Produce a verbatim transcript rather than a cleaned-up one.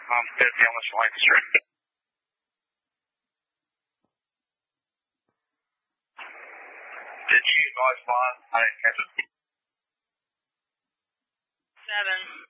I'm fifty on this Lancaster. Did you advise line? I didn't catch it. Seven.